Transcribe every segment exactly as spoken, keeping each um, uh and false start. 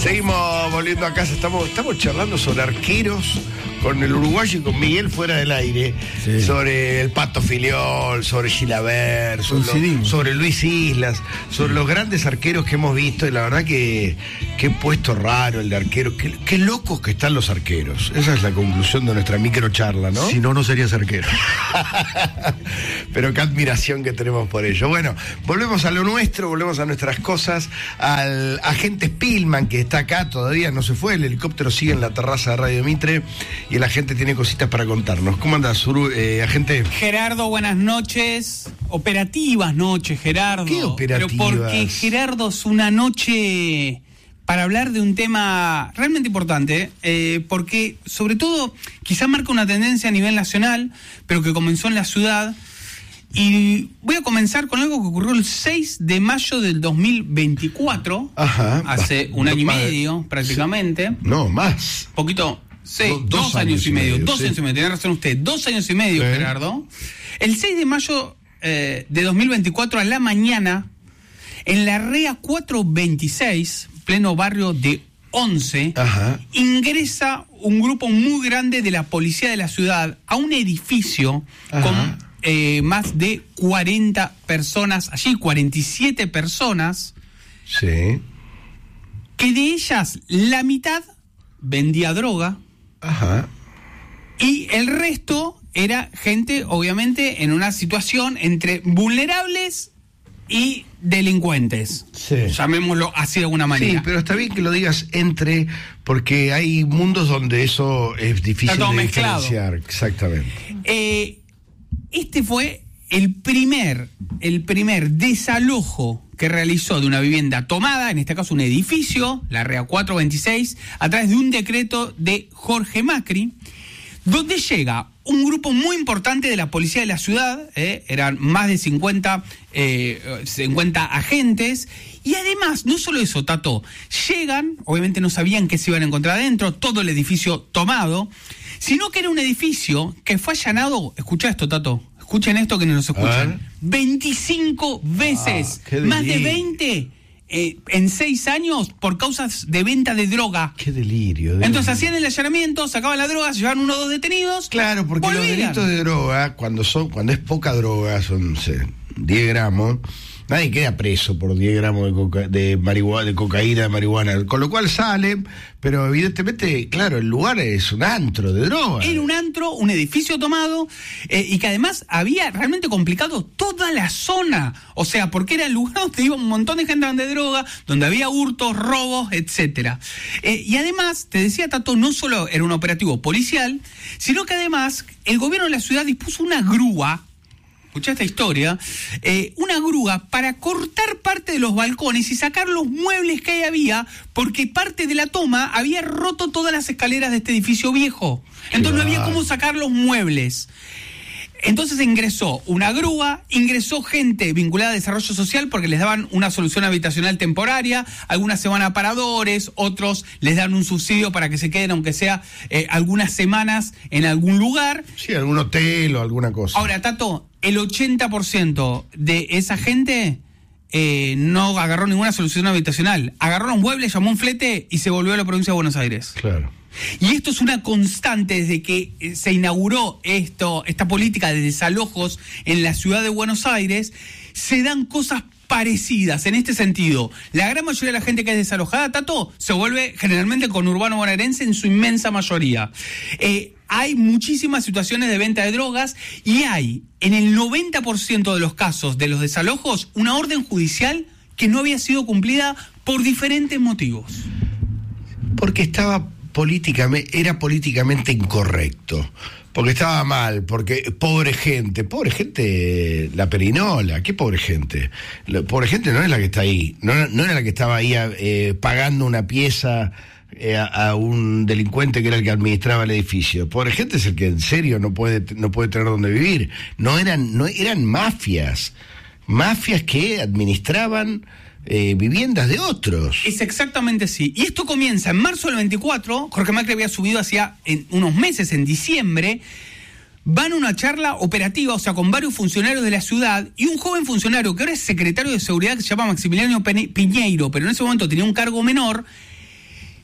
Seguimos volviendo a casa, estamos, estamos charlando sobre arqueros con el uruguayo y con Miguel fuera del aire, sí. Sobre el Pato Filiol, sobre Chilavert, sobre, sobre Luis Islas, sobre los grandes arqueros que hemos visto, y la verdad que qué puesto raro el de arqueros, qué, qué locos que están los arqueros. Esa es la conclusión de nuestra microcharla, ¿no? Si no, no serías arquero. Pero qué admiración que tenemos por ello. Bueno, volvemos a lo nuestro, volvemos a nuestras cosas, al agente Spillman, que está acá, todavía no se fue, el helicóptero sigue en la terraza de Radio Mitre y el agente tiene cositas para contarnos. ¿Cómo andas, Uru, eh, agente? Gerardo, buenas noches. Operativas noches, Gerardo. ¿Qué operativas? Pero porque, Gerardo, es una noche para hablar de un tema realmente importante, eh, porque sobre todo quizá marca una tendencia a nivel nacional, pero que comenzó en la ciudad. Y voy a comenzar con algo que ocurrió el seis de mayo del dos mil veinticuatro. Ajá. Hace un año y medio, prácticamente. Sí. No, más. Poquito, sí, do, dos, dos años, años y medio. medio dos sí. años y medio, tiene razón usted. Dos años y medio, sí. Gerardo. El seis de mayo eh, de dos mil veinticuatro, a la mañana, en la R E A cuatrocientos veintiséis, pleno barrio de Once, ajá, ingresa un grupo muy grande de la policía de la ciudad a un edificio, ajá, con Eh, más de cuarenta personas, allí cuarenta y siete personas, sí, que de ellas la mitad vendía droga, ajá, y el resto era gente, obviamente, en una situación entre vulnerables y delincuentes, sí, llamémoslo así de alguna manera. Sí, pero está bien que lo digas entre, porque hay mundos donde eso es difícil está todo de mezclado. Diferenciar, exactamente. Eh, Este fue el primer, el primer desalojo que realizó de una vivienda tomada, en este caso un edificio, la R E A cuatrocientos veintiséis, a través de un decreto de Jorge Macri, donde llega un grupo muy importante de la policía de la ciudad, eh, eran más de cincuenta, eh, cincuenta agentes, y además, no solo eso, Tato, llegan, obviamente no sabían qué se iban a encontrar adentro, todo el edificio tomado, sino que era un edificio que fue allanado, escucha esto, Tato, escuchen esto que no nos escuchan, veinticinco veces, ah, más de veinte eh, en seis años por causas de venta de droga. Qué delirio. De Entonces delirio. Hacían el allanamiento, sacaban la droga, se llevaban uno o dos detenidos. Claro, porque volvían. Los delitos de droga, cuando son, cuando es poca droga, son sé, diez gramos... Nadie queda preso por diez gramos de, coca, de, marihuana, de cocaína, de marihuana, con lo cual salen, pero evidentemente, claro, el lugar es un antro de droga. Era un antro, un edificio tomado, eh, y que además había realmente complicado toda la zona, o sea, porque era el lugar donde iba un montón de gente de droga, donde había hurtos, robos, etcétera. Eh, y además, te decía Tato, no solo era un operativo policial, sino que además el gobierno de la ciudad dispuso una grúa. Escuchá esta historia, eh, una grúa para cortar parte de los balcones y sacar los muebles que ahí había, porque parte de la toma había roto todas las escaleras de este edificio viejo. Entonces no había cómo sacar los muebles. Entonces ingresó una grúa, ingresó gente vinculada a desarrollo social porque les daban una solución habitacional temporaria, algunas se van a paradores, otros les dan un subsidio para que se queden, aunque sea eh, algunas semanas en algún lugar. Sí, algún hotel o alguna cosa. Ahora, Tato, el ochenta por ciento de esa gente eh, no agarró ninguna solución habitacional. Agarró los muebles, llamó un flete y se volvió a la provincia de Buenos Aires. Claro. Y esto es una constante desde que se inauguró esto, esta política de desalojos en la ciudad de Buenos Aires. Se dan cosas parecidas en este sentido. La gran mayoría de la gente que es desalojada, Tato, se vuelve generalmente conurbano bonaerense en su inmensa mayoría. Eh, hay muchísimas situaciones de venta de drogas y hay, en el noventa por ciento de los casos de los desalojos, una orden judicial que no había sido cumplida por diferentes motivos. Porque estaba políticamente, era políticamente incorrecto, porque estaba mal, porque pobre gente, pobre gente, la perinola, qué pobre gente, la pobre gente no es la que está ahí, no, no era la que estaba ahí eh, pagando una pieza eh, a, a un delincuente que era el que administraba el edificio. Pobre gente es el que en serio no puede, no puede tener donde vivir. No eran, no eran mafias, mafias que administraban Eh, viviendas de otros. Es exactamente así. Y esto comienza en marzo del veinticuatro. Jorge Macri había subido hacía en unos meses, en diciembre. Van a una charla operativa, o sea, con varios funcionarios de la ciudad y un joven funcionario que ahora es secretario de seguridad que se llama Maximiliano Piñeiro, pero en ese momento tenía un cargo menor.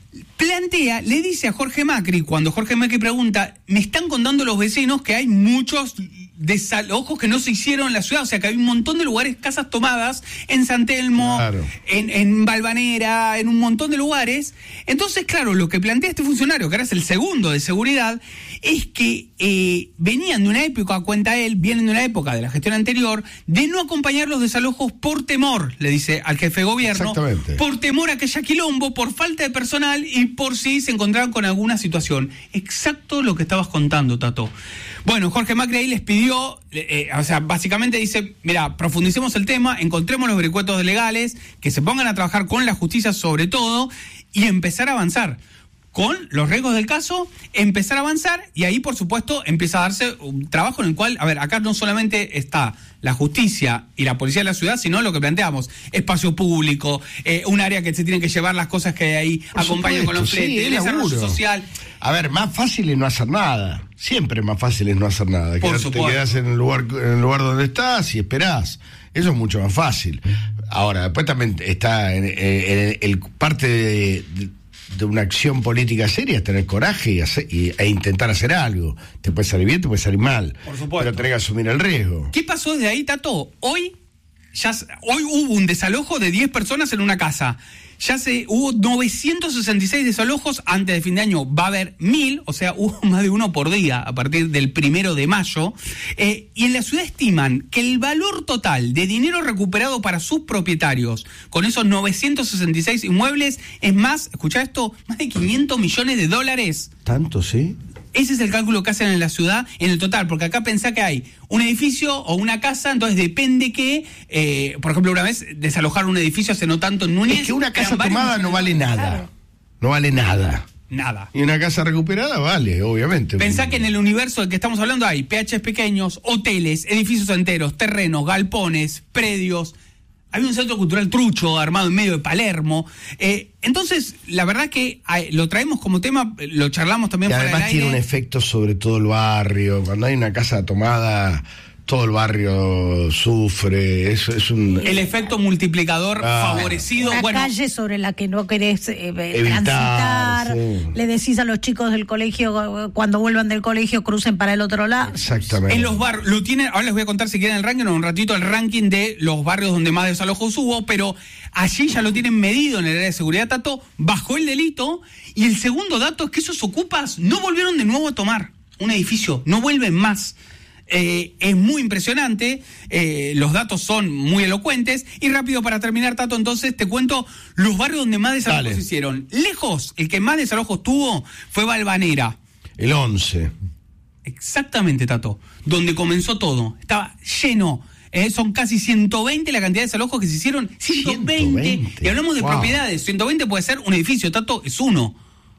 plantea, le dice a Jorge Macri, cuando Jorge Macri pregunta, me están contando los vecinos que hay muchos desalojos que no se hicieron en la ciudad, o sea que hay un montón de lugares, casas tomadas en San Telmo, claro. en, en Valvanera, en un montón de lugares. Entonces, claro, lo que plantea este funcionario, que ahora es el segundo de seguridad, es que eh, venían de una época, cuenta él, vienen de una época de la gestión anterior, de no acompañar los desalojos por temor, le dice al jefe de gobierno, por temor a que haya quilombo, por falta de personal y por si se encontraban con alguna situación. Exacto lo que estabas contando, Tato. Bueno, Jorge Macri ahí les pidió, eh, o sea, básicamente dice, mira, profundicemos el tema, encontremos los vericuetos legales, que se pongan a trabajar con la justicia sobre todo y empezar a avanzar. Con los riesgos del caso, empezar a avanzar y ahí, por supuesto, empieza a darse un trabajo en el cual, a ver, acá no solamente está la justicia y la policía de la ciudad, sino lo que planteamos, espacio público, eh, un área que se tienen que llevar las cosas que ahí por acompañan supuesto, con los fletes, sí, el desarrollo laburo. social. A ver, más fácil es no hacer nada. Siempre más fácil es no hacer nada. Por supuesto. Te quedás en el lugar, en el lugar donde estás y esperás. Eso es mucho más fácil. Ahora, después también está en, en, en el parte de, de de una acción política seria es tener coraje y hacer, y, e intentar hacer algo. Te puede salir bien, te puede salir mal. Por supuesto. Pero tenés que asumir el riesgo. ¿Qué pasó desde ahí, Tato? Hoy, ya, hoy hubo un desalojo de diez personas en una casa. Ya se hubo novecientos sesenta y seis desalojos, antes de fin de año va a haber mil, o sea, hubo más de uno por día a partir del primero de mayo. Eh, y en la ciudad estiman que el valor total de dinero recuperado para sus propietarios con esos novecientos sesenta y seis inmuebles es más, escuchá esto, más de quinientos millones de dólares. ¿Tanto, sí? Ese es el cálculo que hacen en la ciudad en el total, porque acá pensá que hay un edificio o una casa, entonces depende que, eh, por ejemplo, una vez desalojaron un edificio hace no tanto en Núñez. Es que una casa tomada no vale nada, claro. no vale nada. Nada. Y una casa recuperada vale, obviamente. Pensá que en el universo del que estamos hablando hay P Hs pequeños, hoteles, edificios enteros, terrenos, galpones, predios. Hay un centro cultural trucho armado en medio de Palermo. Eh, entonces, la verdad es que eh, lo traemos como tema, lo charlamos también. Y para además el tiene aire. un efecto sobre todo el barrio. Cuando hay una casa tomada, todo el barrio sufre. Es, es un el efecto multiplicador ah. favorecido. Una bueno, calle sobre la que no querés eh, evitar, transitar. Sí. Le decís a los chicos del colegio, cuando vuelvan del colegio, crucen para el otro lado. Exactamente. En los barrios, lo tienen, ahora les voy a contar si quieren el ranking o un ratito el ranking de los barrios donde más desalojos hubo, pero allí ya lo tienen medido en el área de seguridad, Tato, bajó el delito, y el segundo dato es que esos ocupas no volvieron de nuevo a tomar un edificio, no vuelven más. Eh, es muy impresionante, eh, los datos son muy elocuentes. Y rápido para terminar, Tato, entonces te cuento los barrios donde más desalojos Dale. se hicieron. Lejos, el que más desalojos tuvo fue Valvanera. El once. Exactamente, Tato, donde comenzó todo, estaba lleno. Eh, son casi ciento veinte la cantidad de desalojos que se hicieron. ciento veinte, ciento veinte. Y hablamos de wow. propiedades. ciento veinte puede ser un edificio, Tato, es uno.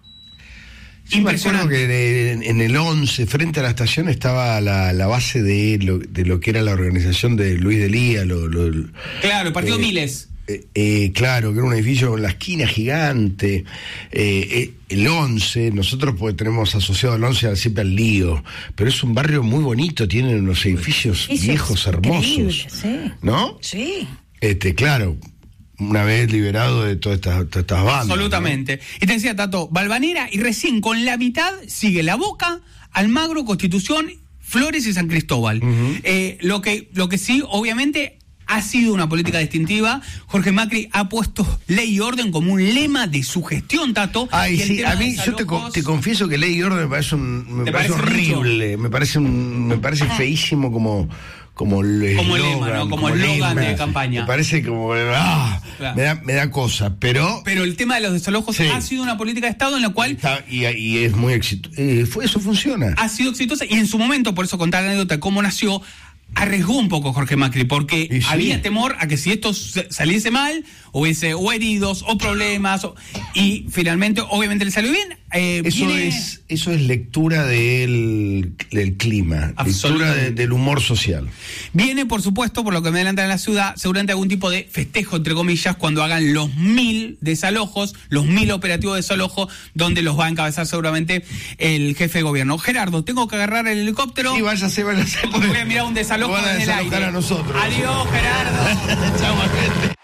Impresionante. Me acuerdo que en, en el once, frente a la estación, estaba la, la base de lo, de lo que era la organización de Luis Delía. Lo, lo, claro, el partido eh, Miles. Eh, eh, claro, que era un edificio con la esquina gigante. Eh, eh, el once, nosotros pues, tenemos asociado al once siempre al lío, pero es un barrio muy bonito, tiene unos edificios Eso viejos, hermosos. Sí. ¿No? Sí. Este, claro. Una vez liberado de todas estas, todas estas bandas. Absolutamente. ¿No? Y te decía, Tato, Valvanera, y recién con la mitad sigue La Boca, Almagro, Constitución, Flores y San Cristóbal. Uh-huh. Eh, lo que, lo que sí, obviamente, ha sido una política distintiva. Jorge Macri ha puesto ley y orden como un lema de su gestión, Tato. Ay, sí, a mí, yo te, te confieso que ley y orden me parece, un, me parece, parece horrible, me parece, un, me parece feísimo como... Como, el como lema, ¿no? Como eslogan de campaña. Me parece como... Ah, claro. me, da, me da cosa, pero... Pero el tema de los desalojos sí. ha sido una política de Estado en la cual... Está, y, y es muy exitosa. Eh, eso funciona. Ha sido exitosa y en su momento, por eso contar la anécdota de cómo nació, arriesgó un poco Jorge Macri, porque sí. había temor a que si esto saliese mal, hubiese o heridos o problemas, o, y finalmente, obviamente, le salió bien. Eh, eso, viene... es, eso es lectura del, del clima, lectura de, del humor social. Viene, por supuesto, por lo que me adelantan en la ciudad, seguramente algún tipo de festejo, entre comillas, cuando hagan los mil desalojos, los mil operativos de desalojo, donde los va a encabezar seguramente el jefe de gobierno. Gerardo, tengo que agarrar el helicóptero. Sí, váyase, váyase. Voy a mirar un desalojo en el aire. A nosotros. Adiós, Gerardo. Chao, gente.